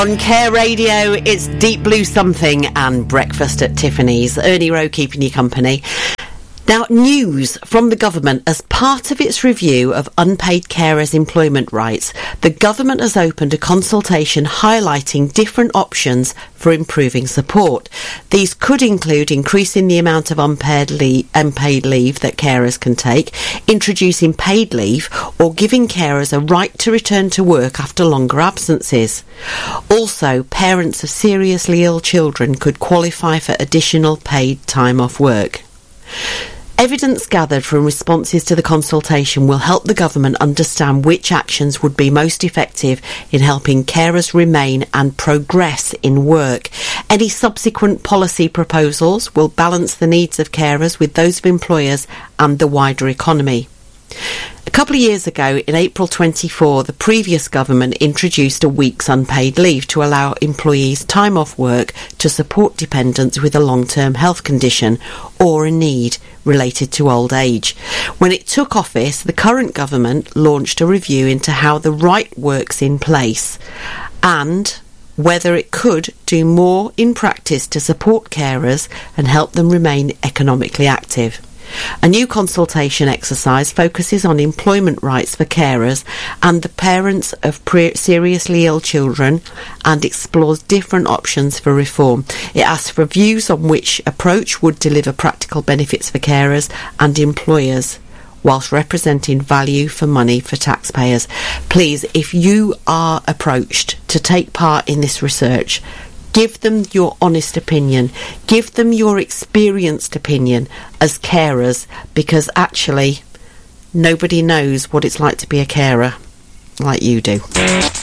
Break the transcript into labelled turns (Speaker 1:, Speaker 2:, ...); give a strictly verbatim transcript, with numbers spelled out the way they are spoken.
Speaker 1: On Care Radio, it's Deep Blue Something and Breakfast at Tiffany's. Ernie Rowe keeping you company. Now, news from the government. As part of its review of unpaid carers' employment rights, the government has opened a consultation highlighting different options for improving support. These could include increasing the amount of unpaid leave, unpaid leave that carers can take, introducing paid leave, or giving carers a right to return to work after longer absences. Also, parents of seriously ill children could qualify for additional paid time off work. Evidence gathered from responses to the consultation will help the government understand which actions would be most effective in helping carers remain and progress in work. Any subsequent policy proposals will balance the needs of carers with those of employers and the wider economy. A couple of years ago, in April twenty-four, the previous government introduced a week's unpaid leave to allow employees time off work to support dependents with a long-term health condition or a need related to old age. When it took office, the current government launched a review into how the right works in place and whether it could do more in practice to support carers and help them remain economically active. A new consultation exercise focuses on employment rights for carers and the parents of pre- seriously ill children and explores different options for reform. It asks for views on which approach would deliver practical benefits for carers and employers whilst representing value for money for taxpayers. Please, if you are approached to take part in this research, give them your honest opinion. Give them your experienced opinion as carers, because actually nobody knows what it's like to be a carer like you do.